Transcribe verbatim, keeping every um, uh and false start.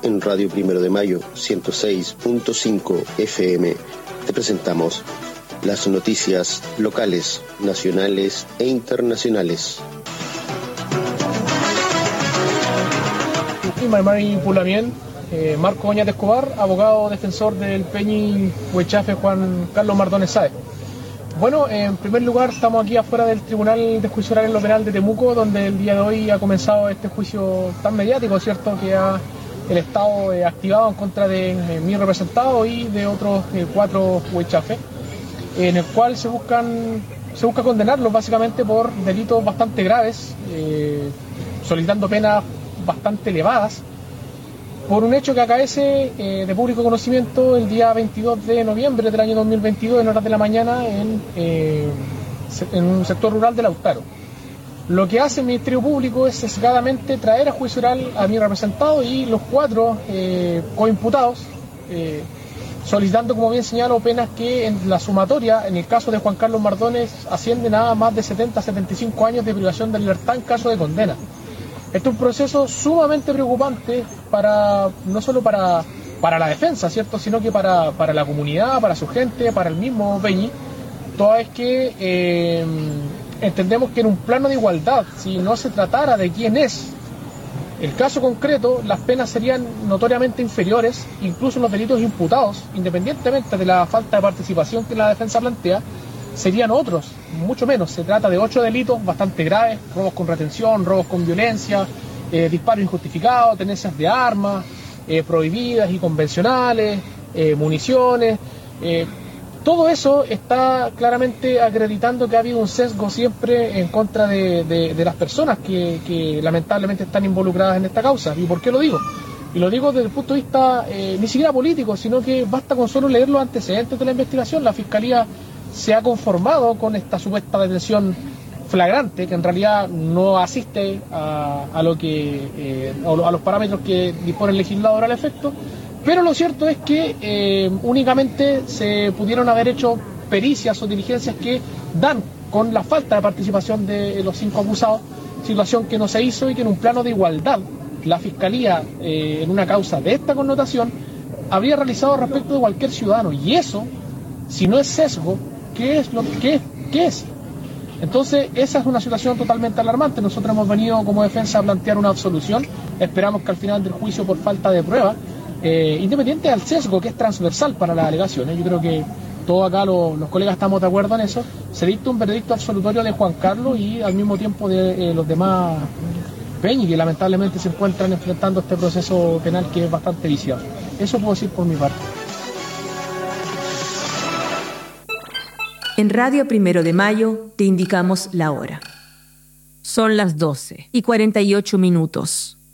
en Radio Primero de Mayo ciento seis punto cinco F M te presentamos las noticias locales, nacionales e internacionales. Maymari Pulamien, eh, Marco Oñate Escobar, abogado defensor del Peñi Huechafe Juan Carlos Mardones Sáez. Bueno, en primer lugar estamos aquí afuera del Tribunal de Juicio Oral en lo Penal de Temuco, donde el día de hoy ha comenzado este juicio tan mediático, ¿cierto?, que ha el Estado eh, activado en contra de eh, mi representado y de otros eh, cuatro huechafes, en el cual se buscan se busca condenarlos básicamente por delitos bastante graves, eh, solicitando penas bastante elevadas, por un hecho que acaece eh, de público conocimiento el día veintidós de noviembre del año dos mil veintidós en horas de la mañana en, eh, en un sector rural de Lautaro. Lo que hace el Ministerio Público es sesgadamente traer a juicio oral a mi representado y los cuatro eh, coimputados, eh, solicitando, como bien señalo, penas que en la sumatoria, en el caso de Juan Carlos Mardones, ascienden a más de setenta a setenta y cinco años de privación de libertad en caso de condena. Este es un proceso sumamente preocupante para no solo para, para la defensa, ¿cierto?, sino que para, para la comunidad, para su gente, para el mismo Peñi, toda vez que eh, entendemos que en un plano de igualdad, si no se tratara de quién es el caso concreto, las penas serían notoriamente inferiores, incluso los delitos imputados, independientemente de la falta de participación que la defensa plantea, serían otros, mucho menos. Se trata de ocho delitos bastante graves: robos con retención, robos con violencia, eh, disparos injustificados, tenencias de armas eh, prohibidas y convencionales, eh, municiones. Eh, todo eso está claramente acreditando que ha habido un sesgo siempre en contra de, de, de las personas que, que lamentablemente están involucradas en esta causa. ¿Y por qué lo digo? Y lo digo desde el punto de vista eh, ni siquiera político, sino que basta con solo leer los antecedentes de la investigación. La Fiscalía se ha conformado con esta supuesta detención flagrante, que en realidad no asiste a, a lo que eh, a los parámetros que dispone el legislador al efecto, pero lo cierto es que eh, únicamente se pudieron haber hecho pericias o diligencias que dan con la falta de participación de los cinco acusados, situación que no se hizo y que en un plano de igualdad la Fiscalía, eh, en una causa de esta connotación, habría realizado respecto de cualquier ciudadano. Y eso, si no es sesgo, ¿qué es lo que qué es? Entonces, esa es una situación totalmente alarmante. Nosotros hemos venido como defensa a plantear una absolución. Esperamos que al final del juicio, por falta de prueba, eh, independiente del sesgo que es transversal para las alegaciones, yo creo que todos acá los, los colegas estamos de acuerdo en eso, se dicta un veredicto absolutorio de Juan Carlos y al mismo tiempo de eh, los demás Peñi, que lamentablemente se encuentran enfrentando este proceso penal que es bastante viciado. Eso puedo decir por mi parte. En Radio Primero de Mayo te indicamos la hora. Son las doce y cuarenta y ocho minutos.